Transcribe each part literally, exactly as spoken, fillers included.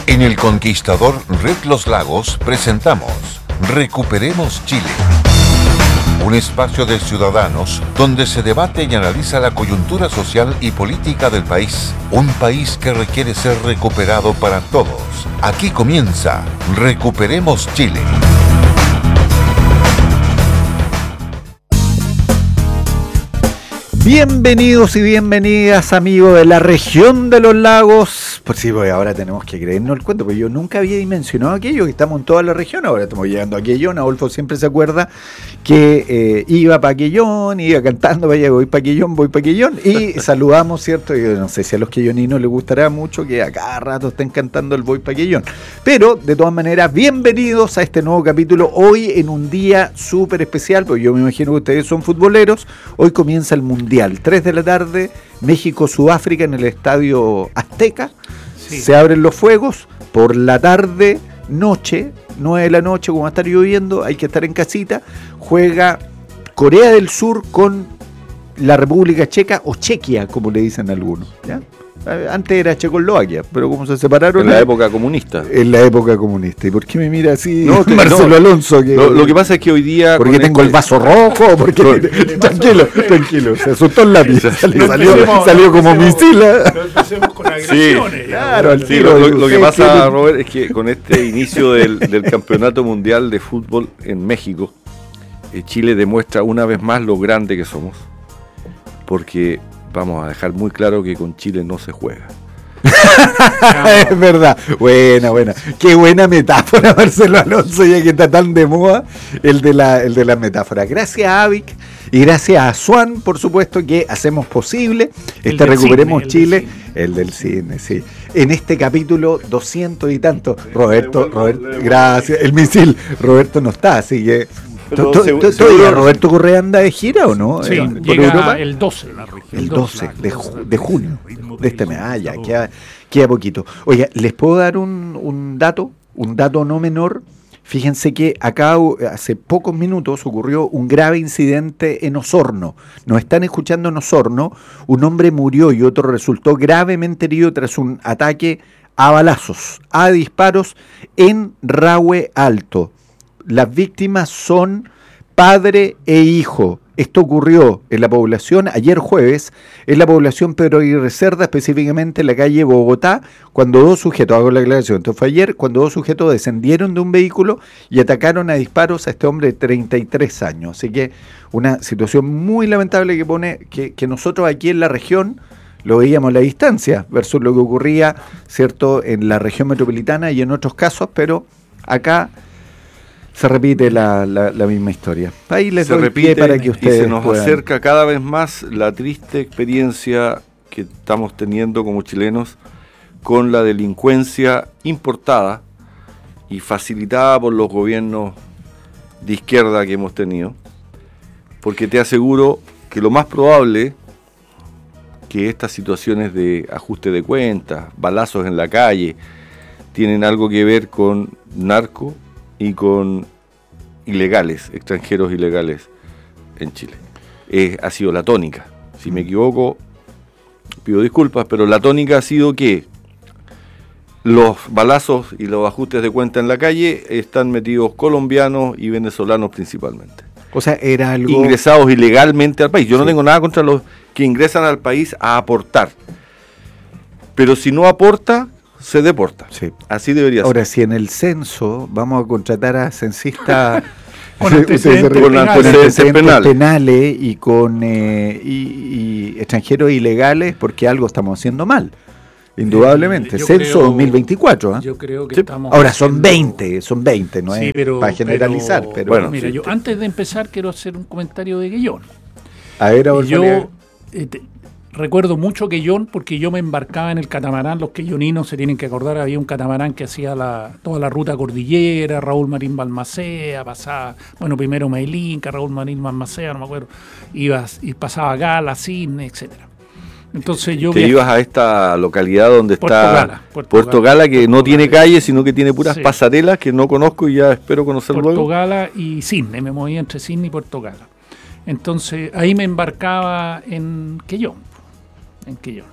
En El Conquistador Red Los Lagos presentamos Recuperemos Chile. Un espacio de ciudadanos donde se debate y analiza la coyuntura social y política del país. Un país que requiere ser recuperado para todos. Aquí comienza Recuperemos Chile. Bienvenidos y bienvenidas, amigos de la región de los lagos. Pues sí, pues ahora tenemos que creernos el cuento, porque yo nunca había dimensionado aquello, que estamos en toda la región, ahora estamos llegando a Aquellón. Adolfo siempre se acuerda que eh, iba para Aquellón, iba cantando, vaya, voy para Aquellón, voy para Aquellón, y saludamos, ¿cierto? Yo no sé si a los quelloninos les gustará mucho que a cada rato estén cantando el voy para Aquellón, pero de todas maneras, bienvenidos a este nuevo capítulo, hoy en un día súper especial, porque yo me imagino que ustedes son futboleros. Hoy comienza el Mundial, tres de la tarde, México-Sudáfrica en el Estadio Azteca. Sí. Se abren los fuegos, por la tarde, noche, nueve de la noche, como va a estar lloviendo, hay que estar en casita. Juega Corea del Sur con la República Checa, o Chequia, como le dicen algunos, ¿ya? Antes era Checoslovaquia, pero como se separaron... En la época comunista. En la época comunista. ¿Y por qué me mira así no, que, Marcelo no, Alonso? Que, lo, lo que pasa es que hoy día... ¿Porque tengo este... el vaso rojo? Porque tranquilo, tranquilo. Se asustó el lápiz. Salió, salió, salió como misil. No empecemos con agresiones. Sí, claro, sí, lo, lo, lo que pasa, Robert, es que con este inicio del, del Campeonato Mundial de Fútbol en México, eh, Chile demuestra una vez más lo grande que somos. Porque... vamos a dejar muy claro que con Chile no se juega. Es verdad. Buena, buena. Qué buena metáfora, Marcelo Alonso, ya que está tan de moda el de la, el de la metáfora. Gracias a Avic y gracias a Swan, por supuesto, que hacemos posible este Recuperemos cine, Chile. El del cine, sí. En este capítulo doscientos y tanto. Roberto, Roberto, gracias. El misil. Roberto no está, así que... ¿Todavía Roberto Correa anda de gira o no? Sí, ¿por llega Europa? el doce. El doce de, ju- de junio de este mes. Ah, ya, queda, queda poquito. Oye, ¿les puedo dar un, un dato? Un dato no menor. Fíjense que acá hace pocos minutos ocurrió un grave incidente en Osorno. Nos están escuchando en Osorno. Un hombre murió y otro resultó gravemente herido tras un ataque a balazos, a disparos en Rahue Alto. Las víctimas son padre e hijo. Esto ocurrió en la población ayer jueves, en la población Pedro Aguirre Cerda, específicamente en la calle Bogotá, cuando dos sujetos, hago la aclaración, esto fue ayer, cuando dos sujetos descendieron de un vehículo y atacaron a disparos a este hombre de treinta y tres años. Así que una situación muy lamentable que pone que, que nosotros aquí en la región lo veíamos a la distancia versus lo que ocurría, ¿cierto?, en la región metropolitana y en otros casos, pero acá se repite la, la, la misma historia. Ahí les se doy repite pie para que ustedes y se nos puedan. acerca cada vez más la triste experiencia que estamos teniendo como chilenos con la delincuencia importada y facilitada por los gobiernos de izquierda que hemos tenido, porque te aseguro que lo más probable que estas situaciones de ajuste de cuentas, balazos en la calle, tienen algo que ver con narco y con ilegales, extranjeros ilegales en Chile. Eh, ha sido la tónica. Si me equivoco, pido disculpas, pero la tónica ha sido que los balazos y los ajustes de cuenta en la calle están metidos colombianos y venezolanos principalmente. O sea, era algo... ingresados ilegalmente al país. Yo sí. no tengo nada contra los que ingresan al país a aportar. Pero si no aporta... se deporta. Sí. Así debería ser. Ahora, si en el censo vamos a contratar a censistas con antecedentes con penales, antecedentes penales. penales y con eh, y, y extranjeros ilegales, porque algo estamos haciendo mal. Indudablemente. Eh, censo creo, dos mil veinticuatro. ¿eh? Yo creo que sí. estamos. Ahora son veinte, son veinte, no sí, es pero, para generalizar. Pero, pero bueno, mira, sí, yo sí. antes de empezar quiero hacer un comentario de Guillón. A ver, ahora. Yo eh, te, recuerdo mucho Quellón porque yo me embarcaba en el catamarán. Los quelloninos se tienen que acordar, había un catamarán que hacía la, toda la ruta cordillera, Raúl Marín Balmaceda, pasaba, bueno, primero Mailinca, Raúl Marín Balmaceda, no me acuerdo, ibas, y pasaba Gala, Cisne, etcétera. Entonces yo te viajé, ibas a esta localidad donde Puerto está Gala, Puerto, Puerto Gala, Gala que Puerto no Gala. tiene calle, sino que tiene puras sí. pasarelas que no conozco y ya espero conocer Puerto luego. Puerto Gala y Cisne, me movía entre Cisne y Puerto Gala. Entonces ahí me embarcaba en Quellón. En Quellón.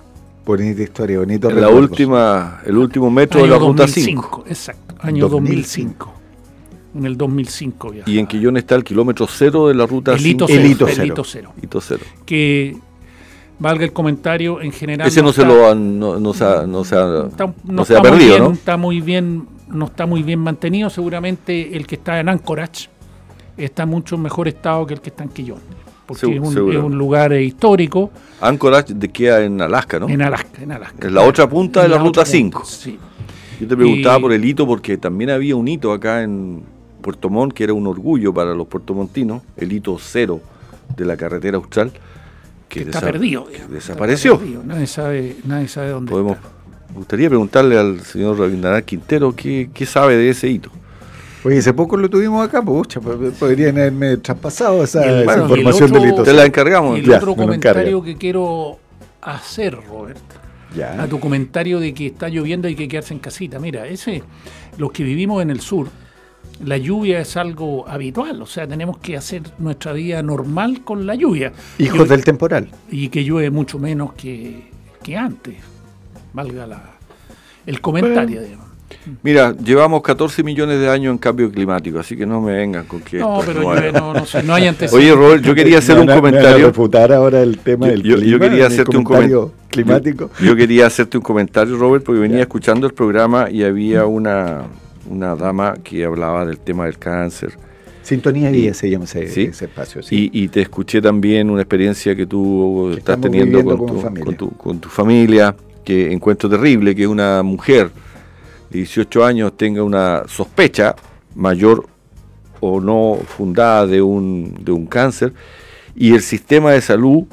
Bonita historia, bonito En la recuerdos. última, el último metro Año de la ruta dos mil cinco, cinco. exacto, año dos mil cinco. En el dos mil cinco viajaba. Y en Quillón está el kilómetro cero de la ruta El hito cinco. cero, El hito el cero. hito cero. Hito cero. Que valga el comentario, en general Ese no se está- lo han, no, no se ha, no se ha, está- no no se ha está muy perdido, bien, ¿no? está muy bien, no está muy bien mantenido. Seguramente el que está en Anchorage está en mucho mejor estado que el que está en Quillón, porque Segu- es, un, seguro. es un lugar eh, histórico Anchorage de queda en Alaska, ¿no? en Alaska, en Alaska. Es la otra punta de En la la ruta otra punta, cinco. sí. Yo te preguntaba Y- por el hito porque también había un hito acá en Puerto Montt que era un orgullo para los puertomontinos, el hito cero de la carretera austral, que, Está desa- perdido. que digamos, desapareció. está perdido. Nadie sabe, nadie sabe dónde Podemos, está. me gustaría preguntarle al señor Rabindranath Quintero qué, qué sabe de ese hito. Oye, hace poco lo tuvimos acá, pues, pucha, pues, podrían haberme traspasado esa, Y el- esa bueno, y el información otro- del hito. Te la encargamos. Y el Ya, otro me lo comentario encarga. que quiero hacer, Robert, Ya. a tu comentario de que está lloviendo y hay que quedarse en casita. Mira, ese, los que vivimos en el sur, la lluvia es algo habitual, o sea, tenemos que hacer nuestra vida normal con la lluvia. Hijos Yo- del temporal. Y que llueve mucho menos que, que antes, valga la, el comentario, digamos. Mira, llevamos catorce millones de años en cambio climático, así que no me vengan con que... No, esto pero no llueve, es- no, no, sé, no hay antecedentes. Oye, Robert, yo quería hacer Me un van a- me van a comentario. refutar ahora el tema Yo- del yo- yo clima, quería mi hacerte un comentario climático. Yo quería hacerte un comentario, Robert, porque venía Ya. escuchando el programa y había una, una dama que hablaba del tema del cáncer. Sintonía de vida se llama ese, ¿Sí? ese espacio. Sí. Y, y te escuché también una experiencia que tú Que estás estamos teniendo viviendo con como tu, familia. con, tu, con tu familia, que encuentro terrible que una mujer de dieciocho años tenga una sospecha mayor o no fundada de un, de un cáncer y el sistema de salud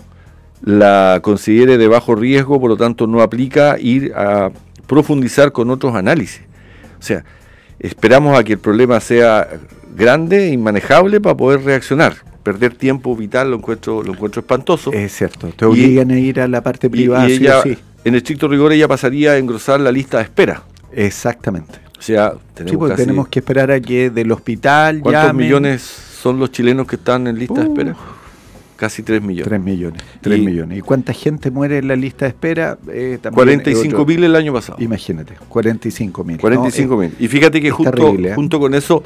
la considere de bajo riesgo, por lo tanto no aplica ir a profundizar con otros análisis. O sea, esperamos a que el problema sea grande, inmanejable para poder reaccionar. Perder tiempo vital lo encuentro, lo encuentro espantoso. Es cierto, te obligan a ir a la parte Y- privada, y sí ella, o sí. en estricto rigor, ella pasaría a engrosar la lista de espera. Exactamente. O sea, tenemos, Sí, pues casi- tenemos que esperar a que del hospital ¿cuántos llamen. millones son los chilenos que están en lista de Uh, espera? Casi tres millones. Tres millones. Tres Y- millones. ¿Y cuánta gente muere en la lista de espera? Eh, también cuarenta y es cinco otro- mil el año pasado. Imagínate, cuarenta y cinco mil. cuarenta y cinco mil. Y fíjate que es junto, terrible, ¿eh? junto con eso,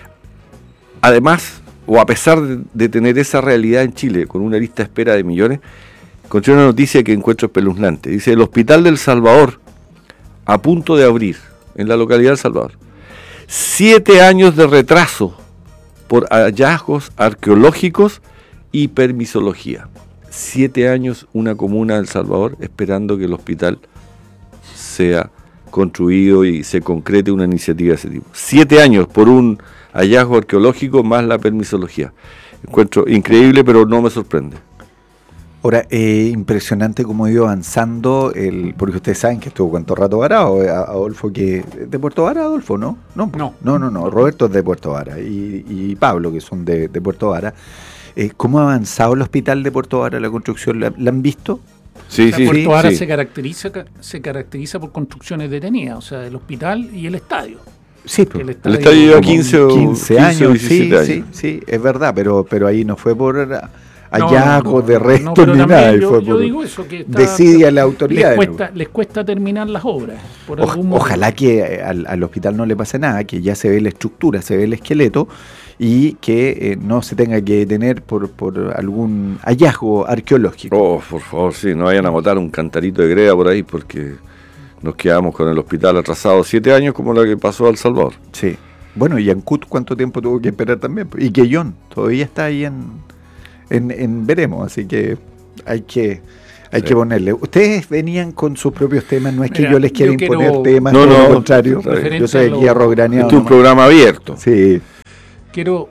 además, o a pesar de, de tener esa realidad en Chile, con una lista de espera de millones, encontré una noticia que encuentro espeluznante. Dice, el Hospital del Salvador, a punto de abrir, en la localidad del Salvador, siete años de retraso por hallazgos arqueológicos y permisología. Siete años una comuna del Salvador esperando que el hospital sea construido y se concrete una iniciativa de ese tipo. Siete años por un hallazgo arqueológico más la permisología. Encuentro increíble, pero no me sorprende. Ahora, eh, impresionante cómo ha ido avanzando, el, porque ustedes saben que estuvo cuánto rato varado, eh, Adolfo, que de Puerto Vara, Adolfo, ¿no? No, No. no, no, no, Roberto es de Puerto Vara y, y Pablo, que son de, de Puerto Vara. Eh, ¿Cómo ha avanzado el hospital de Puerto Vara, la construcción? ¿La, la han visto? Sí, O sea, sí, Puerto Vara sí. se caracteriza se caracteriza por construcciones detenidas, o sea, el hospital y el estadio. Sí, pues. El El estadio, estadio lleva como quince o quince quince o años, sí, diecisiete sí, años. sí, es verdad, pero, pero ahí no fue por No, hallazgos no, de no, no, restos pero ni también nada, y yo, fue yo por digo eso, que está- desidia la autoridad. les cuesta, les cuesta terminar las obras. Por O- algún motivo. ojalá que eh, al, al hospital no le pase nada, que ya se ve la estructura, se ve el esqueleto y que eh, no se tenga que detener por, por algún hallazgo arqueológico. Oh, por favor, sí, no vayan a botar un cantarito de greda por ahí porque nos quedamos con el hospital atrasado siete años como la que pasó a El Salvador. Sí. Bueno, y Ancud, ¿cuánto tiempo tuvo que esperar también? Y Quellón, todavía está ahí en, en, en veremos, así que hay que hay Sí. que ponerle. Ustedes venían con sus propios temas, no es que Mira, yo les quiera yo quiero- imponer temas, No, todo no, lo contrario. referente Yo soy a aquí lo- arrograneado. Este es un nomás. programa abierto. Sí, Quiero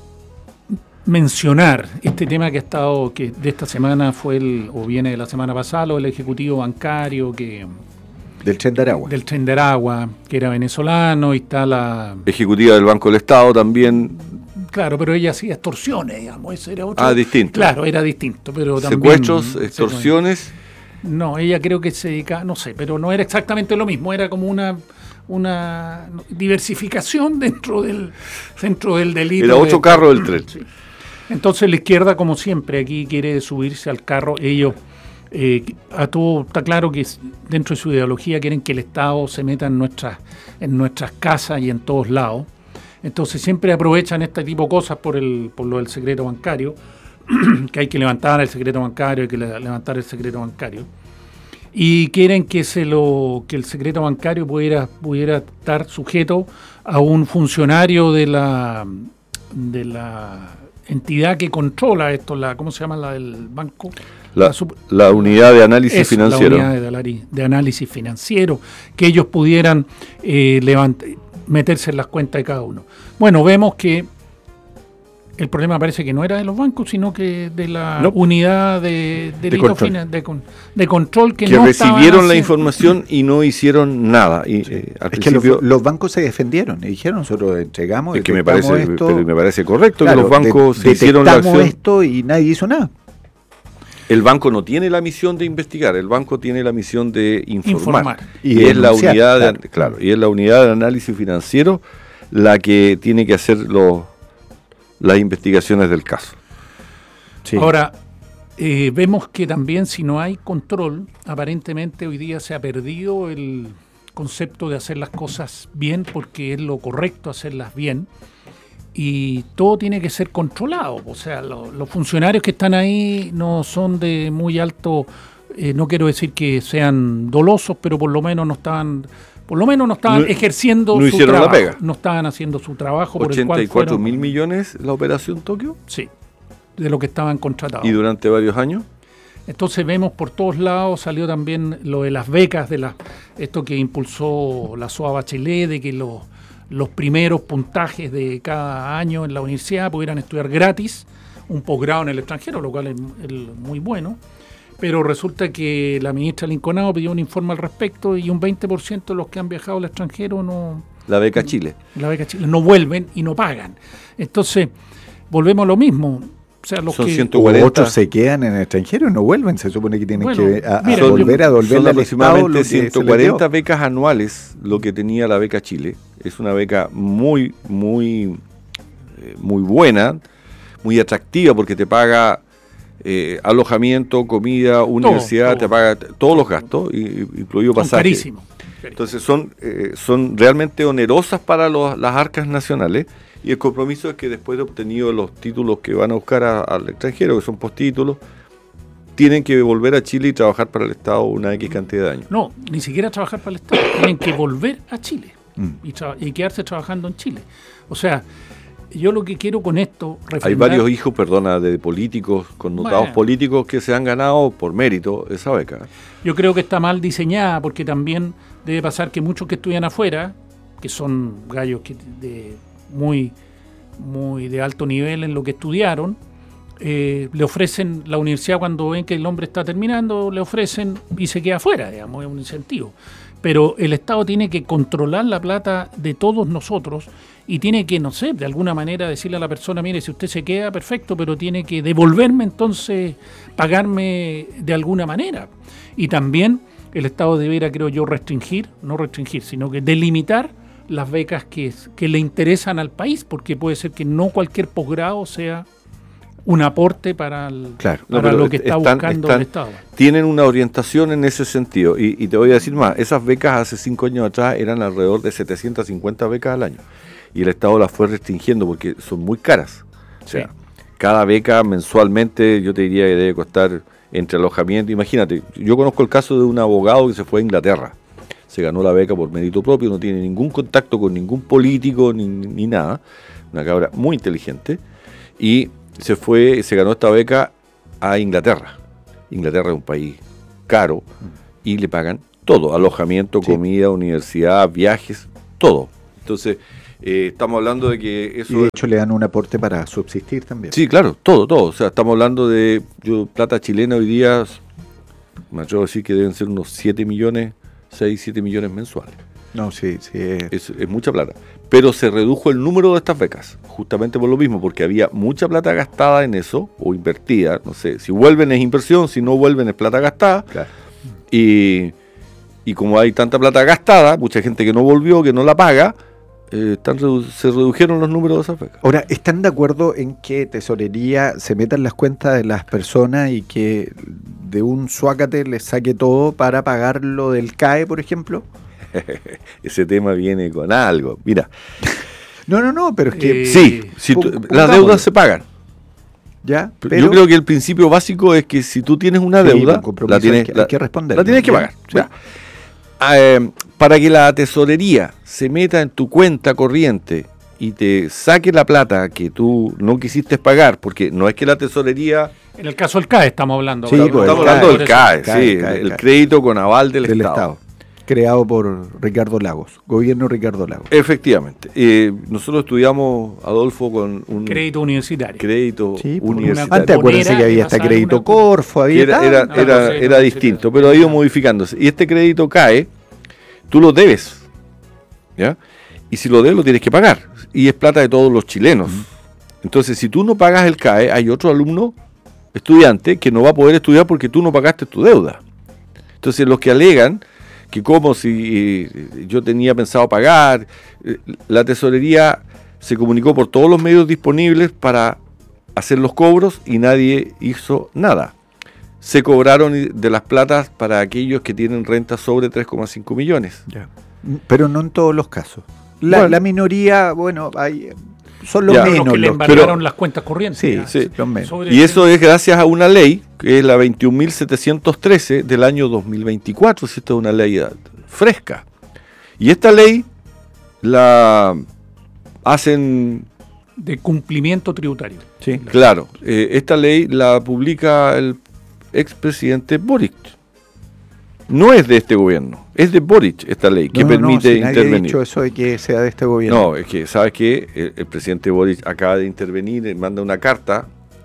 mencionar este tema que ha estado, que de esta semana fue el, o viene de la semana pasada, lo del ejecutivo bancario que del Tren de Aragua. del Tren de Aragua, que era venezolano, y está la... Ejecutiva del Banco del Estado también. Claro, pero ella hacía extorsiones, digamos, ese era otro... Ah, distinto. Claro, era distinto, pero también... Secuestros, se- extorsiones. No, ella creo que se dedica, no sé, pero no era exactamente lo mismo, era como una una diversificación dentro del dentro del delito. Era otro de- carro del tren. Sí. Entonces la izquierda, como siempre, aquí quiere subirse al carro. Ellos Eh, a todo está claro que dentro de su ideología quieren que el Estado se meta en nuestras, en nuestras casas y en todos lados. Entonces siempre aprovechan este tipo de cosas por, el, por lo del secreto bancario, que hay que levantar el secreto bancario, hay que le, levantar el secreto bancario. Y quieren que se lo que el secreto bancario pudiera, pudiera estar sujeto a un funcionario de la de la entidad que controla esto, la ¿cómo se llama la del banco? La, la, sub, la unidad de análisis eso, financiero. La unidad de, de análisis financiero, que ellos pudieran eh, levant, meterse en las cuentas de cada uno. Bueno, vemos que el problema parece que no era de los bancos, sino que de la no. unidad de, de, de, control. de, de control que, que no recibieron la información y no hicieron nada. Y, sí. eh, al es que los, los bancos se defendieron y dijeron, nosotros entregamos, es que me parece, esto, pero me parece correcto claro, que los bancos de, hicieron la acción. esto y nadie hizo nada. El banco no tiene la misión de investigar, el banco tiene la misión de informar. informar. Y, y es la unidad claro. de, claro, y es la unidad de análisis financiero la que tiene que hacer los las investigaciones del caso. Sí. Ahora, eh, vemos que también si no hay control, aparentemente hoy día se ha perdido el concepto de hacer las cosas bien, porque es lo correcto hacerlas bien, y todo tiene que ser controlado. O sea, lo, los funcionarios que están ahí no son de muy alto, eh, no quiero decir que sean dolosos, pero por lo menos no estaban... Por lo menos no estaban no, ejerciendo no su trabajo. La pega. No estaban haciendo su trabajo. ochenta y cuatro mil millones la operación Tokio. Sí, de lo que estaban contratados. ¿Y durante varios años? Entonces vemos por todos lados, salió también lo de las becas, de la, esto que impulsó la S O A Bachelet, de que los, los primeros puntajes de cada año en la universidad pudieran estudiar gratis, un posgrado en el extranjero, lo cual es, es muy bueno. Pero resulta que la ministra Linconado pidió un informe al respecto y un veinte por ciento de los que han viajado al extranjero no... La beca Chile. La beca Chile. No vuelven y no pagan. Entonces, volvemos a lo mismo. O sea, los son que... ciento cuarenta. Otros se quedan en el extranjero y no vuelven. Se supone que tienen bueno, que a, mira, a volver yo, a volver son al aproximadamente Estado ciento cuarenta becas anuales lo que tenía la beca Chile. Es una beca muy, muy, eh, muy buena, muy atractiva porque te paga... Eh, alojamiento, comida, universidad, todo, todo. te paga t- todos los gastos, incluido pasaje. Carísimo. Entonces son, eh, son realmente onerosas para los, las arcas nacionales y el compromiso es que después de obtenido los títulos que van a buscar a, al extranjero, que son postítulos, tienen que volver a Chile y trabajar para el Estado una X cantidad de años. No, ni siquiera trabajar para el Estado, tienen que volver a Chile mm. y, tra- y quedarse trabajando en Chile. O sea, yo lo que quiero con esto... Refrendar, hay varios hijos, perdona, de políticos, connotados bueno, políticos que se han ganado por mérito esa beca. Yo creo que está mal diseñada porque también debe pasar que muchos que estudian afuera, que son gallos que de muy, muy de alto nivel en lo que estudiaron, eh, le ofrecen la universidad cuando ven que el hombre está terminando, le ofrecen y se queda afuera, digamos, es un incentivo. Pero el Estado tiene que controlar la plata de todos nosotros y tiene que, no sé, de alguna manera decirle a la persona, mire, si usted se queda, perfecto, pero tiene que devolverme entonces, pagarme de alguna manera. Y también el Estado debería, creo yo, restringir, no restringir, sino que delimitar las becas que, que le interesan al país, porque puede ser que no cualquier posgrado sea un aporte para, el, claro, para no, lo que está están, buscando están, el Estado. Tienen una orientación en ese sentido. Y, y te voy a decir más, esas becas hace cinco años atrás eran alrededor de setecientas cincuenta becas al año. Y el Estado las fue restringiendo porque son muy caras. O sea, sí. Cada beca mensualmente yo te diría que debe costar entre alojamiento. Imagínate, yo conozco el caso de un abogado que se fue a Inglaterra. Se ganó la beca por mérito propio, no tiene ningún contacto con ningún político ni, ni nada. Una cabra muy inteligente. Y se fue, se ganó esta beca a Inglaterra. Inglaterra es un país caro y le pagan todo, alojamiento, sí. comida, universidad, viajes, todo. Entonces, eh, estamos hablando de que eso... Y de hecho le dan un aporte para subsistir también. Sí, claro, todo, todo. O sea, estamos hablando de yo, plata chilena hoy día, me atrevo a decir que deben ser unos siete millones, seis, siete millones mensuales. No, sí, sí. Es, es mucha plata. Pero se redujo el número de estas becas, justamente por lo mismo, porque había mucha plata gastada en eso, o invertida, no sé, si vuelven es inversión, si no vuelven es plata gastada. Claro. Y, y como hay tanta plata gastada, mucha gente que no volvió, que no la paga, eh, están redu- se redujeron los números de esas becas. Ahora, ¿están de acuerdo en que Tesorería se meta en las cuentas de las personas y que de un suácate les saque todo para pagar lo del C A E, por ejemplo? Ese tema viene con algo. Mira, No, no, no, pero es que... Eh, sí, si tú- pon- las pongámoslo. deudas se pagan. ¿Ya? Pero Pero, yo creo que el principio básico es que si tú tienes una Sí, deuda, un compromiso la tienes, hay que- la, hay que responder, la tienes que ¿no? pagar. Sí. Ya. Eh, para que la tesorería se meta en tu cuenta corriente y te saque la plata que tú no quisiste pagar, porque no es que la tesorería... En el caso del C A E estamos hablando. Sí, ¿verdad? pues, estamos el hablando C A E, del C A E, C A E, sí, C A E, el C A E. crédito con aval del, del Estado. Estado. Creado por Ricardo Lagos, gobierno Ricardo Lagos. Efectivamente. Eh, nosotros estudiamos, Adolfo, con un Crédito universitario. crédito Sí, por una- universitario. Antes acuérdense que Monera había que hasta pasaba crédito una- Corfo, que había era, tal. era, no, era, no sé, era no, distinto, sí, pero ha ido sí. modificándose. Y este crédito cae, tú lo debes, ¿ya? Y si lo debes, lo tienes que pagar. Y es plata de todos los chilenos. Entonces, si tú no pagas el C A E, hay otro alumno, estudiante, que no va a poder estudiar porque tú no pagaste tu deuda. Entonces, los que alegan que como si eh, yo tenía pensado pagar, eh, la tesorería se comunicó por todos los medios disponibles para hacer los cobros y nadie hizo nada. Se cobraron de las platas para aquellos que tienen renta sobre tres coma cinco millones. Ya. Pero no en todos los casos. La, Bueno. la minoría, bueno, hay, son los Ya. Los menos. que le los- embargaron pero- las cuentas corrientes. Sí, ya. sí, los menos. Sobre Y el- eso es gracias a una ley, que es la veintiún mil setecientos trece del año dos mil veinticuatro, si esta es una ley ah, fresca. Y esta ley la hacen, de cumplimiento tributario. Sí. claro, eh, esta ley la publica el expresidente Boric. No es de este gobierno, es de Boric esta ley que No, no, no, permite si nadie ha intervenir. dicho eso de que sea de este gobierno. No, es que, ¿sabes qué? El, el presidente Boric acaba de intervenir, eh, manda una carta,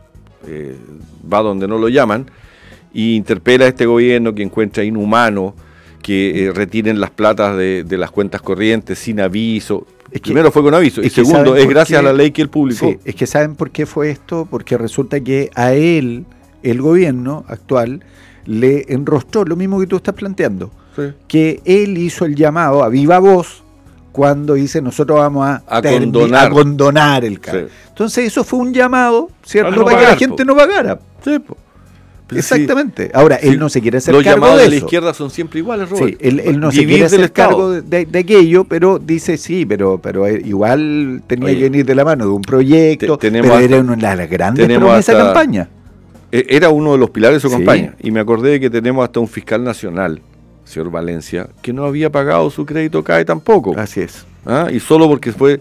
eh, va donde no lo llaman, y interpela a este gobierno que encuentra inhumano que eh, retiren las platas de, de las cuentas corrientes sin aviso. Es que- Primero fue con aviso, y es que segundo, ¿saben es por gracias qué? a la ley que él publicó. Sí, es que ¿saben por qué fue esto? Porque resulta que a él, el gobierno actual, le enrostró lo mismo que tú estás planteando. Sí. Que él hizo el llamado a viva voz cuando dice nosotros vamos a, A termi- condonar. a condonar el C A E. Sí. Entonce eso fue un llamado, ¿cierto? A no para que la pagar, gente po. no pagara. Sí, po. Pero Exactamente. Ahora, sí, él no se quiere hacer los cargo llamados de de la eso. izquierda son siempre iguales, Robert. Sí, él, él no se Vivir quiere del hacer Estado. cargo de, de- de aquello, pero dice sí, pero pero eh, igual tenía Oye, que venir de la mano de un proyecto, te- tenemos pero hasta- era una de las grandes tenemos promesas de hasta- campaña. Eh, Era uno de los pilares de su Sí. campaña. Y me acordé de que tenemos hasta un fiscal nacional, señor Valencia, que no había pagado su crédito C A E tampoco. Así es. ¿Ah? Y solo porque fue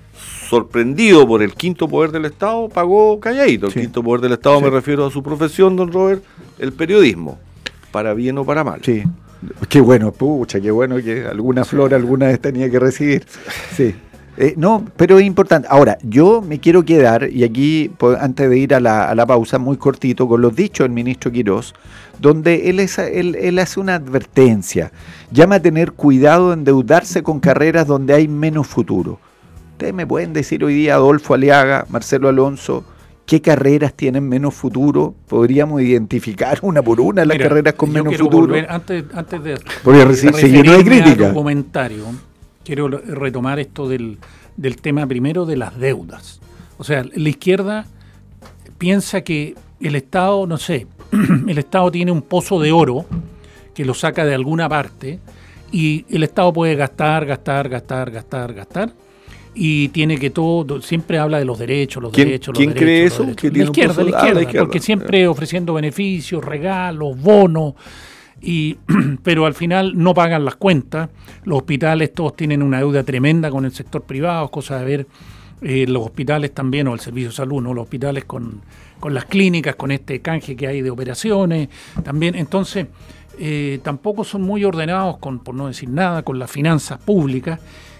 sorprendido por el quinto poder del Estado, pagó calladito. El Sí. quinto poder del Estado Sí. me refiero a su profesión, don Robert, el periodismo, para bien o para mal. Sí. Qué bueno, pucha, qué bueno que alguna flor alguna vez tenía que recibir. Sí. Eh, no, pero es importante. Ahora, yo me quiero quedar, y aquí, po- antes de ir a la, a la pausa, muy cortito, con los dichos del ministro Quirós, donde él, es, él, él hace una advertencia. Llama a tener cuidado de endeudarse con carreras donde hay menos futuro. Ustedes me pueden decir hoy día, Adolfo Aliaga, Marcelo Alonso, ¿qué carreras tienen menos futuro? ¿Podríamos identificar una por una las Mira, carreras con yo menos quiero futuro? volver- antes, antes de Porque reci- se llenó de referirme crítica. al comentario, quiero lo- retomar esto del, del tema primero de las deudas. O sea, la izquierda piensa que el Estado, no sé, el Estado tiene un pozo de oro que lo saca de alguna parte y el Estado puede gastar, gastar, gastar, gastar, gastar y tiene que todo, siempre habla de los derechos, los ¿Quién- derechos, los quién derechos. cree los eso? derechos. ¿Que La tiene un izquierda, pozo? la Ah, la izquierda, izquierda. porque siempre ofreciendo beneficios, regalos, bonos, y pero al final no pagan las cuentas. Los hospitales todos tienen una deuda tremenda con el sector privado, cosa de ver eh, los hospitales también, o el servicio de salud, ¿no? Los hospitales con, con las clínicas, con este canje que hay de operaciones, también. Entonces, eh, tampoco son muy ordenados, con, por no decir nada, con las finanzas públicas,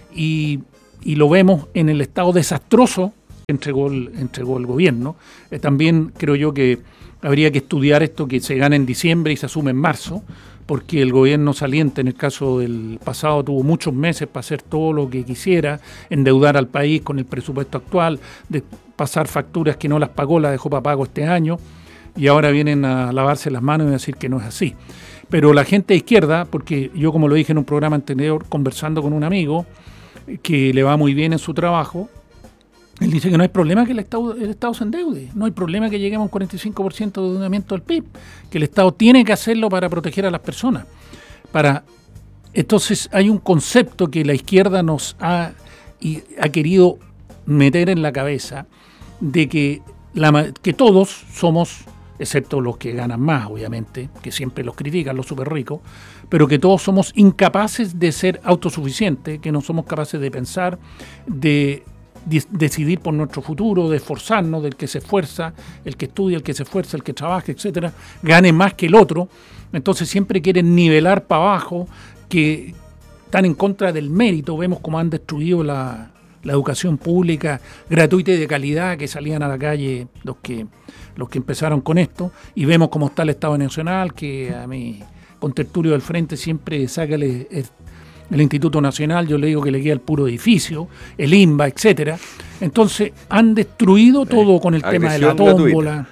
y, y lo vemos en el estado desastroso que entregó el, entregó el gobierno. Eh, también creo yo que habría que estudiar esto que se gana en diciembre y se asume en marzo, porque el gobierno saliente, en el caso del pasado, tuvo muchos meses para hacer todo lo que quisiera, endeudar al país con el presupuesto actual, de pasar facturas que no las pagó, las dejó para pago este año, y ahora vienen a lavarse las manos y a decir que no es así. Pero la gente de izquierda, porque yo como lo dije en un programa anterior, conversando con un amigo, que le va muy bien en su trabajo, él dice que no hay problema que el Estado, el Estado se endeude, no hay problema que lleguemos a un cuarenta y cinco por ciento de endeudamiento del P I B, que el Estado tiene que hacerlo para proteger a las personas. Para, entonces hay un concepto que la izquierda nos ha, y, ha querido meter en la cabeza de que, la, que todos somos, excepto los que ganan más, obviamente, que siempre los critican, los súper ricos, pero que todos somos incapaces de ser autosuficientes, que no somos capaces de pensar, de, de decidir por nuestro futuro, de esforzarnos, del que se esfuerza, el que estudia, el que se esfuerza, el que trabaja, etcétera, gane más que el otro. Entonces siempre quieren nivelar para abajo, que están en contra del mérito. Vemos cómo han destruido la, la educación pública gratuita y de calidad, que salían a la calle los que, los que empezaron con esto, y vemos cómo está el Estado Nacional, que a mí, con Tertulio del Frente, siempre saca el, el, el Instituto Nacional, yo le digo que le queda el puro edificio, el I N B A, etcétera. Entonces han destruido todo con el eh, tema de la tómbola.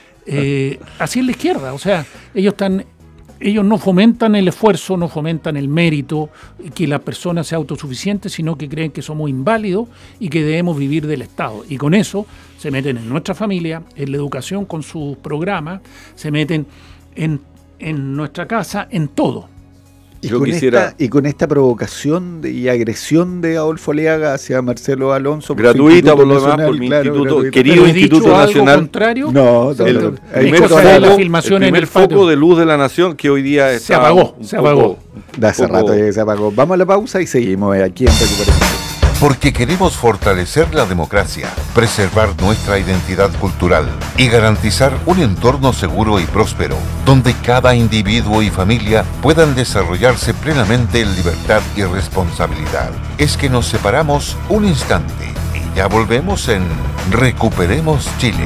Eh, así es la izquierda, o sea, ellos están... Ellos no fomentan el esfuerzo, no fomentan el mérito, que la persona sea autosuficiente, sino que creen que somos inválidos y que debemos vivir del Estado. Y con eso se meten en nuestra familia, en la educación con sus programas, se meten en, en nuestra casa, en todo. Y con, quisiera... esta, y con esta provocación de, y agresión de Adolfo Aliaga hacia Marcelo Alonso. Gratuita por lo demás, por mi claro, instituto, gratuita. Querido ¿Pero Instituto Nacional. Algo contrario? No, no, el, no, no. el primer, foco, la filmación el primer en el foco de luz de la nación que hoy día está se apagó, se poco, apagó. De hace poco... rato ya se apagó. Vamos a la pausa y seguimos aquí en Recuperación. Porque queremos fortalecer la democracia, preservar nuestra identidad cultural y garantizar un entorno seguro y próspero, donde cada individuo y familia puedan desarrollarse plenamente en libertad y responsabilidad. Es que nos separamos un instante y ya volvemos en Recuperemos Chile.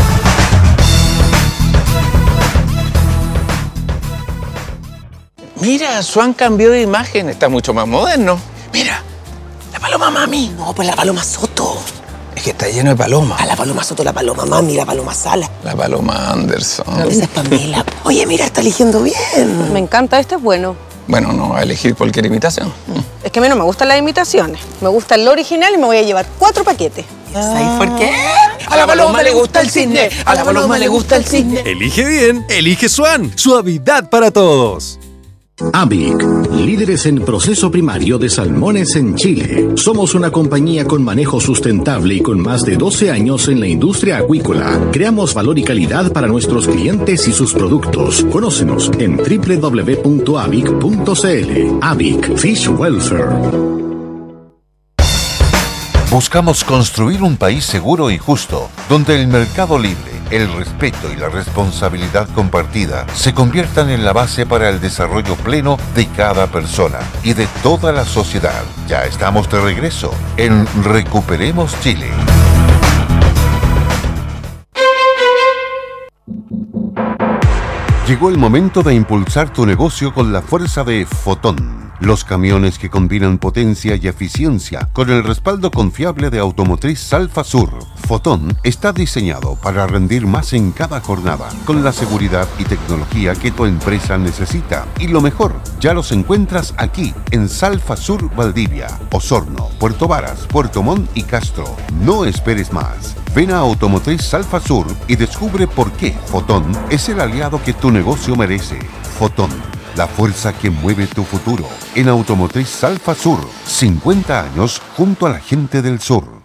Mira, Swan cambió de imagen, está mucho más moderno. Mira. La paloma mami. No, pues la paloma Soto. Es que está lleno de palomas. A la paloma Soto, la paloma mami, la paloma Sala. La paloma Anderson. Esa es Pamela. Oye, mira, está eligiendo bien. Me encanta, este es bueno. Bueno, no va a elegir cualquier imitación. Es que a mí no me gustan las imitaciones. Me gusta el original y me voy a llevar cuatro paquetes. ¿Sabes por qué? A la paloma le gusta el cisne. A la paloma le gusta el cisne. Elige bien, elige Swan. Suavidad para todos. Avic, líderes en proceso primario de salmones en Chile. Somos una compañía con manejo sustentable y con más de doce años en la industria acuícola. Creamos valor y calidad para nuestros clientes y sus productos. Conócenos en doble u doble u doble u punto avic punto c l. Avic Fish Welfare. Buscamos construir un país seguro y justo, donde el mercado libre, el respeto y la responsabilidad compartida se conviertan en la base para el desarrollo pleno de cada persona y de toda la sociedad. Ya estamos de regreso en Recuperemos Chile. Llegó el momento de impulsar tu negocio con la fuerza de Fotón. Los camiones que combinan potencia y eficiencia con el respaldo confiable de Automotriz Salfa Sur. Fotón está diseñado para rendir más en cada jornada, con la seguridad y tecnología que tu empresa necesita. Y lo mejor, ya los encuentras aquí, en Salfa Sur Valdivia, Osorno, Puerto Varas, Puerto Montt y Castro. No esperes más. Ven a Automotriz Salfa Sur y descubre por qué Fotón es el aliado que tu negocio merece. Fotón, la fuerza que mueve tu futuro. En Automotriz Salfa Sur, cincuenta años junto a la gente del sur.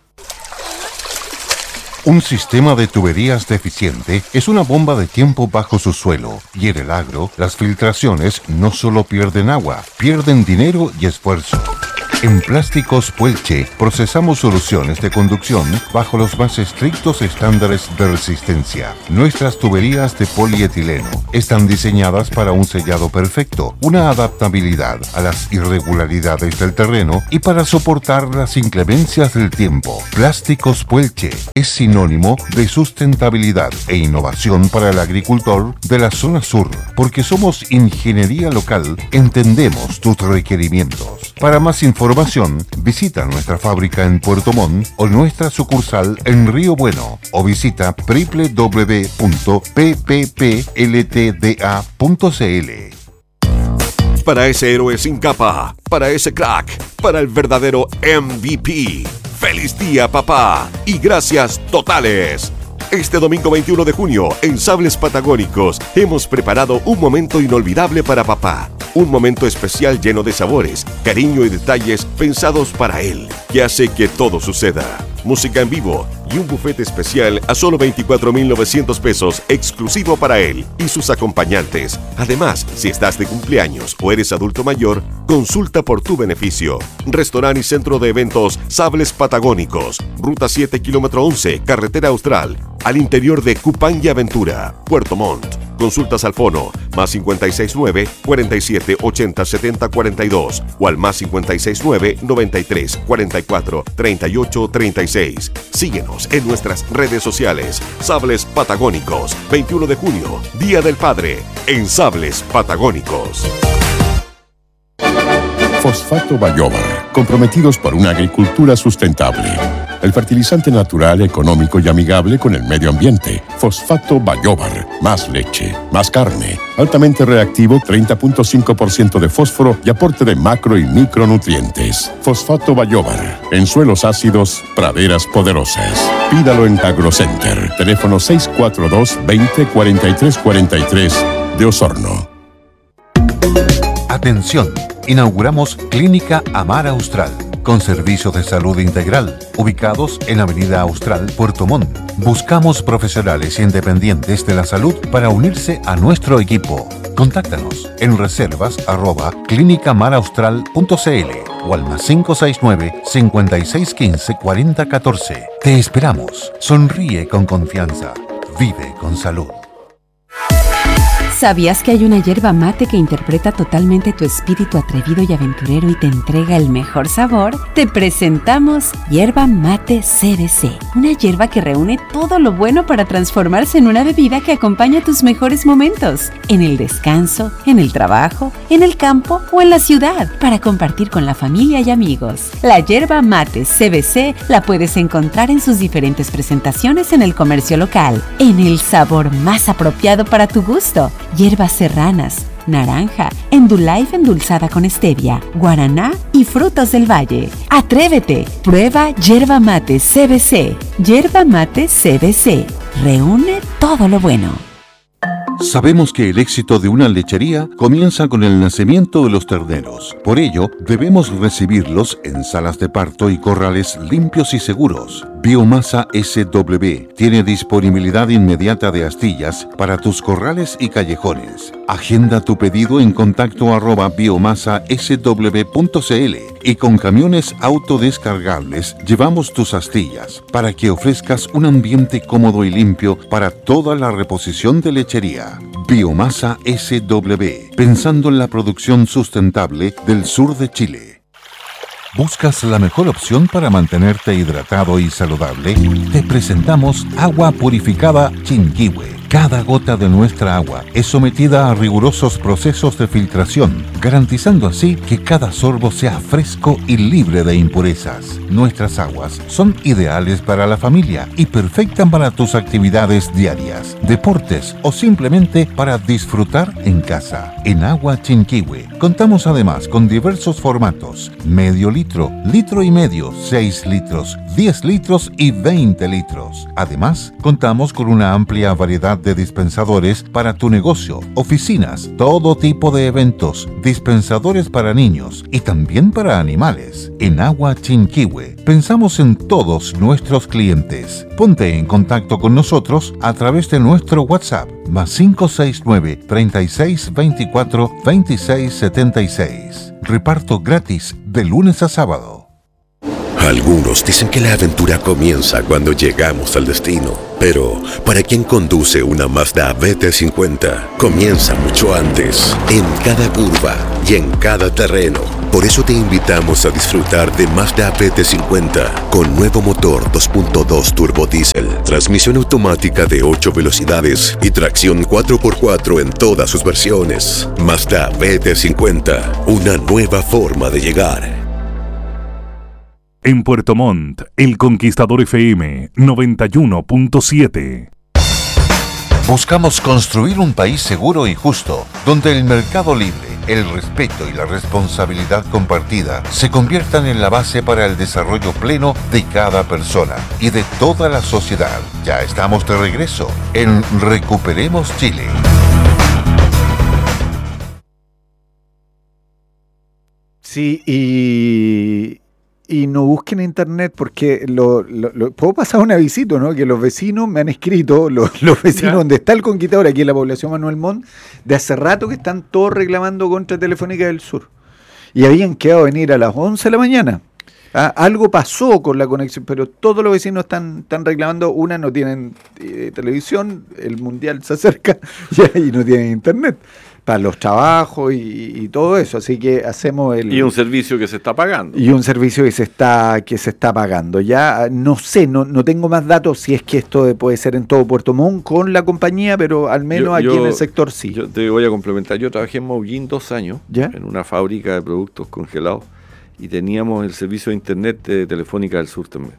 Un sistema de tuberías deficiente es una bomba de tiempo bajo su suelo, y en el agro, las filtraciones no solo pierden agua, pierden dinero y esfuerzo. En Plásticos Puelche procesamos soluciones de conducción bajo los más estrictos estándares de resistencia. Nuestras tuberías de polietileno están diseñadas para un sellado perfecto, una adaptabilidad a las irregularidades del terreno y para soportar las inclemencias del tiempo. Plásticos Puelche es sinónimo de sustentabilidad e innovación para el agricultor de la zona sur, porque somos ingeniería local, entendemos tus requerimientos. Para más información, visita nuestra fábrica en Puerto Montt o nuestra sucursal en Río Bueno o visita doble u doble u doble u punto p p p l t d a punto c l. Para ese héroe sin capa, para ese crack, para el verdadero M V P. ¡Feliz día, papá! Y gracias totales. Este domingo veintiuno de junio, en Sables Patagónicos, hemos preparado un momento inolvidable para papá. Un momento especial lleno de sabores, cariño y detalles pensados para él, que hace que todo suceda. Música en vivo y un buffet especial a solo veinticuatro mil novecientos pesos, exclusivo para él y sus acompañantes. Además, si estás de cumpleaños o eres adulto mayor, consulta por tu beneficio. Restaurante y centro de eventos Sables Patagónicos, Ruta siete, kilómetro once, Carretera Austral, al interior de Cupán y Aventura, Puerto Montt. Consultas al fono más cincuenta y seis nueve, cuarenta y siete, ochenta, setenta, cuarenta y dos o al más cincuenta y seis nueve, noventa y tres, cuarenta y cuatro, treinta y ocho, treinta y seis. Síguenos en nuestras redes sociales. Sables Patagónicos, veintiuno de junio, Día del Padre, en Sables Patagónicos. Fosfato Bayóvar, comprometidos por una agricultura sustentable. El fertilizante natural, económico y amigable con el medio ambiente. Fosfato Bayóvar. Más leche, más carne. Altamente reactivo, treinta punto cinco por ciento de fósforo y aporte de macro y micronutrientes. Fosfato Bayóvar. En suelos ácidos, praderas poderosas. Pídalo en AgroCenter. Teléfono seis cuatro dos, veinte, cuarenta y tres cuarenta y tres de Osorno. Atención, inauguramos Clínica Amar Austral, con servicio de salud integral, ubicados en Avenida Austral, Puerto Montt. Buscamos profesionales independientes de la salud para unirse a nuestro equipo. Contáctanos en reservas arroba clínica mar austral punto c l o al más cinco seis nueve, cincuenta y seis quince, cuarenta catorce. Te esperamos. Sonríe con confianza. Vive con salud. ¿Sabías que hay una yerba mate que interpreta totalmente tu espíritu atrevido y aventurero y te entrega el mejor sabor? Te presentamos Yerba Mate C B C, una yerba que reúne todo lo bueno para transformarse en una bebida que acompaña tus mejores momentos, en el descanso, en el trabajo, en el campo o en la ciudad, para compartir con la familia y amigos. La Yerba Mate C B C la puedes encontrar en sus diferentes presentaciones en el comercio local, en el sabor más apropiado para tu gusto. Hierbas serranas, naranja, Endullife endulzada con stevia, guaraná y frutos del valle. ¡Atrévete! Prueba Yerba Mate C B C. Yerba Mate C B C. Reúne todo lo bueno. Sabemos que el éxito de una lechería comienza con el nacimiento de los terneros. Por ello, debemos recibirlos en salas de parto y corrales limpios y seguros. Biomasa S W tiene disponibilidad inmediata de astillas para tus corrales y callejones. Agenda tu pedido en contacto arroba biomasa s w punto c l y con camiones autodescargables llevamos tus astillas para que ofrezcas un ambiente cómodo y limpio para toda la reposición de lechería. Biomasa S W, pensando en la producción sustentable del sur de Chile. ¿Buscas la mejor opción para mantenerte hidratado y saludable? Te presentamos Agua Purificada Chinquihue. Cada gota de nuestra agua es sometida a rigurosos procesos de filtración, garantizando así que cada sorbo sea fresco y libre de impurezas. Nuestras aguas son ideales para la familia y perfectas para tus actividades diarias, deportes o simplemente para disfrutar en casa. En Agua Chinquihue contamos además con diversos formatos: medio litro, litro y medio, seis litros, diez litros y veinte litros. Además, contamos con una amplia variedad de dispensadores para tu negocio, oficinas, todo tipo de eventos, dispensadores para niños y también para animales. En Agua Chinquihue pensamos en todos nuestros clientes. Ponte en contacto con nosotros a través de nuestro WhatsApp más cinco seis nueve, treinta y seis, veinticuatro, veintiséis, setenta y seis. Reparto gratis de lunes a sábado. Algunos dicen que la aventura comienza cuando llegamos al destino, pero para quien conduce una Mazda B T cincuenta, comienza mucho antes, en cada curva y en cada terreno. Por eso te invitamos a disfrutar de Mazda B T cincuenta con nuevo motor dos punto dos turbo diésel, transmisión automática de ocho velocidades y tracción cuatro por cuatro en todas sus versiones. Mazda B T cincuenta, una nueva forma de llegar. En Puerto Montt, El Conquistador F M noventa y uno punto siete. Buscamos construir un país seguro y justo, donde el mercado libre el respeto y la responsabilidad compartida se conviertan en la base para el desarrollo pleno de cada persona y de toda la sociedad. Ya estamos de regreso en Recuperemos Chile. Sí, y, y no busquen internet porque lo, lo, lo- puedo pasar un avisito, ¿no? Que los vecinos me han escrito, los, los vecinos Ya. donde está el Conquistador, aquí en la población Manuel Montt, de hace rato que están todos reclamando contra Telefónica del Sur. Y habían quedado a venir a las once de la mañana. Ah, algo pasó con la conexión, pero todos los vecinos están, están reclamando. Una, no tienen eh, televisión, el mundial se acerca ya, y no tienen internet para los trabajos y, y todo eso. Así que hacemos el... Y un servicio que se está pagando. Y un servicio que se está que se está pagando. Ya no sé, no, no tengo más datos si es que esto puede ser en todo Puerto Montt con la compañía, pero al menos Yo- aquí yo- en el sector sí. Yo te voy a complementar. Yo trabajé en Maullín dos años ¿Ya? en una fábrica de productos congelados y teníamos el servicio de internet de Telefónica del Sur también.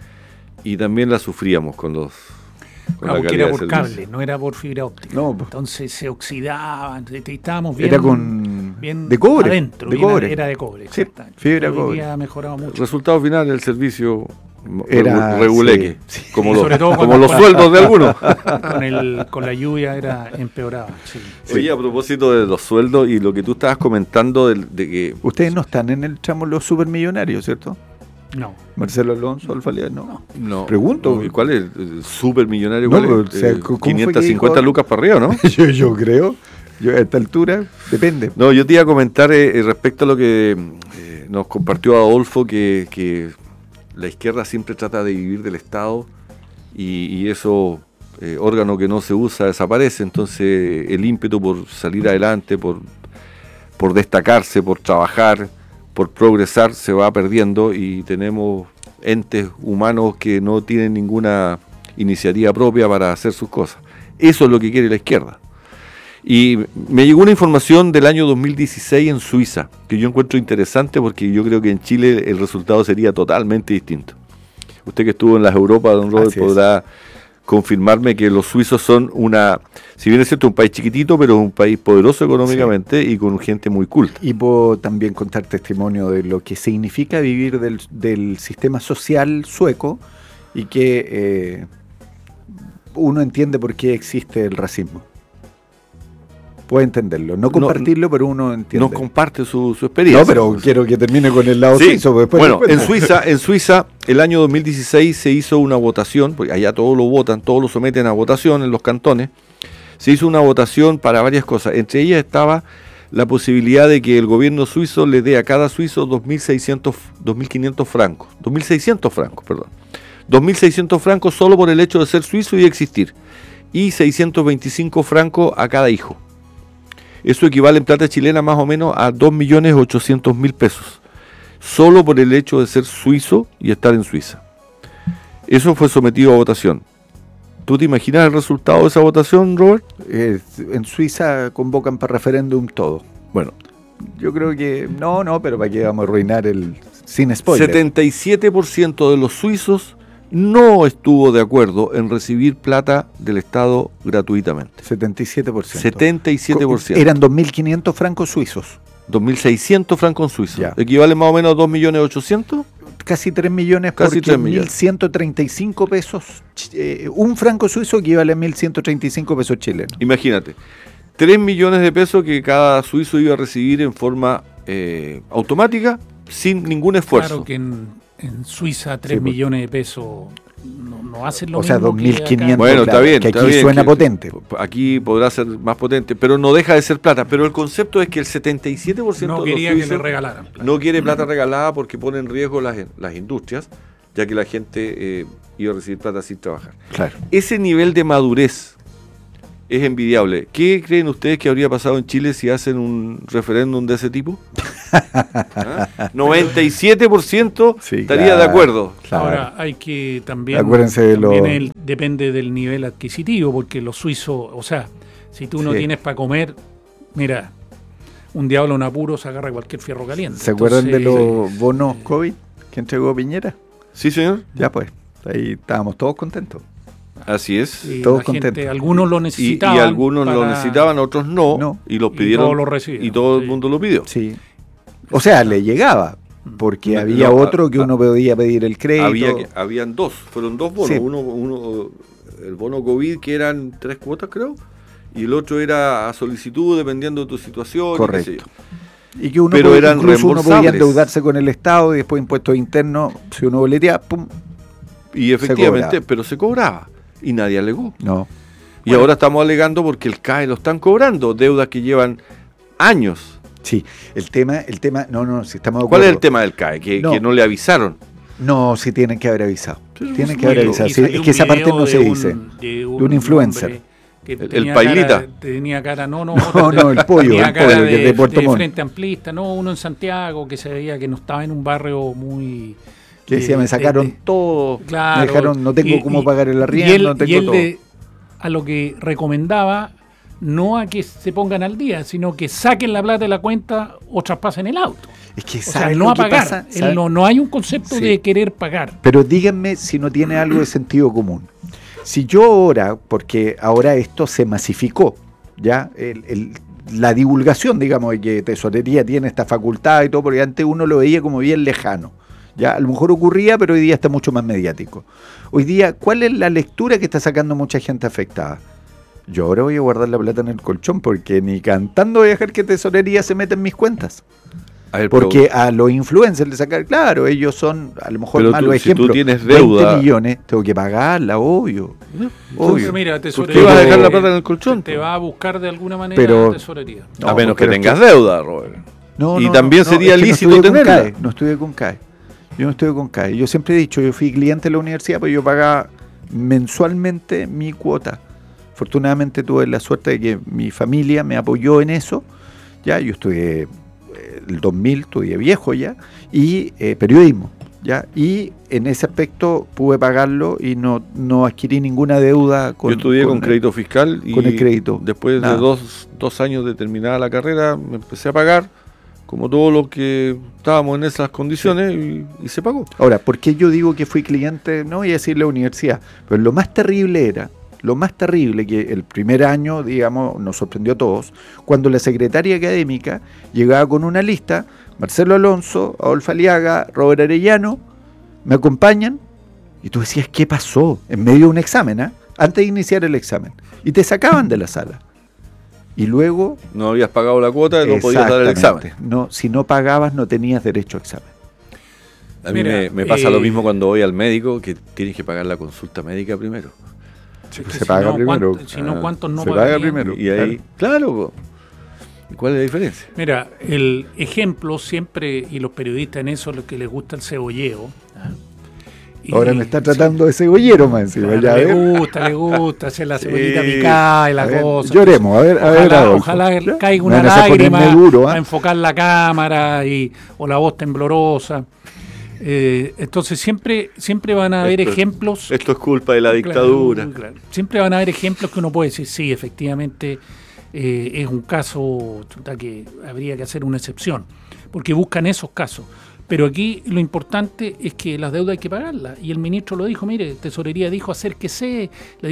Y también la sufríamos con los con Ah, la porque calidad era de por servicio. cable, no era por fibra óptica. No, po. Entonces se oxidaban, te- te- estábamos bien, Era con bien de cobre, adentro, de bien a- cobre. era de cobre, Sí, exactamente. fibra Hoy cobre. día ha mejorado mucho. Resultado final, el servicio Era- regu- reguleque, sí, sí. como, Y los, sobre todo como cuando- los sueldos de algunos. Con, el, con la lluvia era empeorado. Sí. Oye, a propósito de los sueldos y lo que tú estabas comentando del- de, que Ustedes no están en el tramo los supermillonarios, ¿cierto? No. Marcelo Alonso, Alfalía, no. no, Pregunto. no, ¿y cuál es el supermillonario? No, ¿Cuál pero, es? o sea, Eh, ¿cómo fue que quinientas cincuenta dijo? lucas para arriba, ¿no? yo, yo creo. Yo a esta altura, depende. No, yo te iba a comentar eh, eh, respecto a lo que eh, nos compartió Adolfo, que, que la izquierda siempre trata de vivir del Estado y, y eso, eh, órgano que no se usa, desaparece. Entonces el ímpetu por salir adelante, por, por destacarse, por trabajar, por progresar, se va perdiendo y tenemos entes humanos que no tienen ninguna iniciativa propia para hacer sus cosas. Eso es lo que quiere la izquierda. Y me llegó una información del año dos mil dieciséis en Suiza, que yo encuentro interesante porque yo creo que en Chile el resultado sería totalmente distinto. Usted que estuvo en las Europas, don Robert, Así es. podrá confirmarme que los suizos son una, si bien es cierto, un país chiquitito, pero un país poderoso económicamente y con gente muy culta. Y puedo también contar testimonio de lo que significa vivir del, del sistema social sueco y que eh, uno entiende por qué existe el racismo. Puede entenderlo, no compartirlo, pero uno entiende. No comparte su, su experiencia. No, pero quiero que termine con el lado Sí, suizo. Después bueno, les en cuento. Suiza, en Suiza, el año dos mil dieciséis se hizo una votación, porque allá todos lo votan, todos lo someten a votación en los cantones. Se hizo una votación para varias cosas. Entre ellas estaba la posibilidad de que el gobierno suizo le dé a cada suizo dos mil seiscientos, dos mil quinientos francos, dos mil seiscientos francos, perdón. dos mil seiscientos francos solo por el hecho de ser suizo y existir. Y seiscientos veinticinco francos a cada hijo. Eso equivale en plata chilena más o menos a dos millones ochocientos mil pesos. Solo por el hecho de ser suizo y estar en Suiza. Eso fue sometido a votación. ¿Tú te imaginas el resultado de esa votación, Robert? Eh, en Suiza convocan para referéndum todo. Bueno, yo creo que no, no, pero para qué vamos a arruinar el sin spoiler. setenta y siete por ciento de los suizos no estuvo de acuerdo en recibir plata del Estado gratuitamente. setenta y siete por ciento. setenta y siete por ciento. Eran dos mil quinientos francos suizos. dos mil seiscientos francos suizos. Ya. ¿Equivale más o menos a dos millones ochocientos? Casi tres millones, Casi porque tres millones. mil ciento treinta y cinco pesos. eh, un franco suizo equivale a mil ciento treinta y cinco pesos chilenos. Imagínate, tres millones de pesos que cada suizo iba a recibir en forma eh, automática, sin ningún esfuerzo. Claro que en, en Suiza tres Sí, pues. millones de pesos no, no hacen lo O sea, mismo dos mil que acá. quinientos. Bueno, claro, está bien. que está aquí bien, suena que- potente. Aquí podrá ser más potente, pero no deja de ser plata. Pero el concepto es que el setenta y siete por ciento No de los quería que le suizos regalaran plata. no quiere plata regalada porque pone en riesgo las, las industrias, ya que la gente eh, iba a recibir plata sin trabajar. Claro. Ese nivel de madurez es envidiable. ¿Qué creen ustedes que habría pasado en Chile si hacen un referéndum de ese tipo? ¿Ah? noventa y siete por ciento Sí, estaría claro, de acuerdo. claro. Ahora hay que también, Acuérdense de también lo- el- depende del nivel adquisitivo, porque los suizos, o sea, si tú no Sí. tienes para comer, mira, un diablo en apuro se agarra cualquier fierro caliente. ¿Se acuerdan de Entonces, los bonos COVID que entregó Piñera? Sí, señor. Ya pues, ahí estábamos todos contentos. Así es. Y Todos la gente, contentos. algunos lo Y, necesitaban. y algunos lo para- necesitaban, otros no, No. y los Y pidieron. todos lo recibieron, y todo sí. el mundo lo pidió. Sí. O sea, le llegaba, porque No, había no, otro a- que uno podía pedir el crédito. Había que, habían dos, fueron dos bonos. Sí. Uno, uno, el bono COVID, que eran tres cuotas, creo, y el otro era a solicitud, dependiendo de tu situación. Correcto. Y qué sé yo. Y que uno Pero podía- eran incluso uno podía reembolsables. endeudarse con el Estado y después impuestos internos, si uno boletea, pum, Y se efectivamente, cobraba. pero se cobraba. Y nadie alegó. No. Y Bueno. ahora estamos alegando porque el C A E lo están cobrando, deudas que llevan años. Sí, el tema, el tema, no, no, si estamos de ¿Cuál es el acuerdo. tema del C A E? Que No. que no le avisaron. No, sí tienen que haber avisado. Tienen que Bueno, haber avisado. y Sí, salió es un que esa parte video no se de un- dice. de De un influencer. hombre que El- el tenía Pailita. cara- tenía cara, no, no, No, no, el pollo, tenía el cara pollo, que es de Puerto de Montt. Frente Amplista, no, uno en Santiago que se veía que no estaba en un barrio muy... Que decía, eh, me de- sacaron de- todo, Claro, me dejaron, no tengo y- cómo y- pagar el y arriendo, él- no tengo y él todo. de- a lo que recomendaba no a que se pongan al día, sino que saquen la plata de la cuenta o traspasen el auto. Es que O sea, ¿saben no lo a que pagar. pasa? Él ¿Saben? no, no hay un concepto Sí. de querer pagar. Pero díganme si no tiene algo de sentido común. Si yo ahora, porque ahora esto se masificó, ya el, el- la divulgación, digamos, de que Tesorería tiene esta facultad y todo, porque antes uno lo veía como bien lejano. Ya, a lo mejor ocurría, pero hoy día está mucho más mediático. Hoy día, ¿cuál es la lectura que está sacando mucha gente afectada? Yo ahora voy a guardar la plata en el colchón porque ni cantando voy a dejar que Tesorería se meta en mis cuentas. A ver, Porque pero- a los influencers le sacar, claro, ellos son a lo mejor Pero tú- malos si tú ejemplos. tienes deuda- veinte millones, tengo que pagarla, obvio. Entonces, obvio. mira, ¿Por tesorería. qué vas a dejar la te- plata en el colchón? Te va a buscar de alguna manera Pero- tesorería. No, a menos que pero es tengas que- deuda, Robert. No, y no, también no, sería es que lícito no estudié con tenerla. C A E, no estudié con C A E. Yo no estudié con C A E. Yo siempre he dicho, yo fui cliente de la universidad, pero yo pagaba mensualmente mi cuota. Afortunadamente tuve la suerte de que mi familia me apoyó en eso. Ya, yo estudié eh, el dos mil, estudié viejo ya, y eh, periodismo. ¿Ya? Y en ese aspecto pude pagarlo y no, no adquirí ninguna deuda con Yo estudié con, el- crédito fiscal y con el crédito. después Nada. de dos, dos años de terminada la carrera me empecé a pagar como todos los que estábamos en esas condiciones y, y se pagó. Ahora, ¿por qué yo digo que fui cliente? No voy a decir la universidad, pero lo más terrible era, lo más terrible que el primer año, digamos, nos sorprendió a todos, cuando la secretaria académica llegaba con una lista, Marcelo Alonso, Adolfo Aliaga, Robert Arellano, me acompañan, y tú decías, ¿qué pasó? En medio de un examen, ¿ah? Antes de iniciar el examen, y te sacaban de la sala. Y luego... No habías pagado la cuota y no podías dar el examen. Exactamente. No, si no pagabas, no tenías derecho a examen. A mí Mira, me, me pasa eh, lo mismo cuando voy al médico, que tienes que pagar la consulta médica primero. Es que Se si paga no, primero. ¿cuánto- Si no, Ah, ¿cuántos no se paga pagarían? primero. Y ahí, claro, po. ¿Y cuál es la diferencia? Mira, el ejemplo siempre, y los periodistas en eso, lo que les gusta el cebolleo. ¿ah? Y- Ahora me está tratando de cebollero más encima. Claro, ya, a le ver. gusta, le gusta hacer la Sí. cebollita picada y la A ver, cosa. lloremos, a ver, a ver, Ojalá, Adolfo. ojalá ¿Ya? caiga Me una van a hacer lágrima ponerme duro, ¿ah? para enfocar la cámara y, o la voz temblorosa. Eh, entonces siempre, siempre van a haber Esto- ejemplos. Esto es culpa de la dictadura. Claro, claro. Siempre van a haber ejemplos que uno puede decir, sí, efectivamente eh, es un caso chuta, que habría que hacer una excepción, porque buscan esos casos. Pero aquí lo importante es que las deudas hay que pagarlas. Y el ministro lo dijo, mire, Tesorería dijo acérquese, le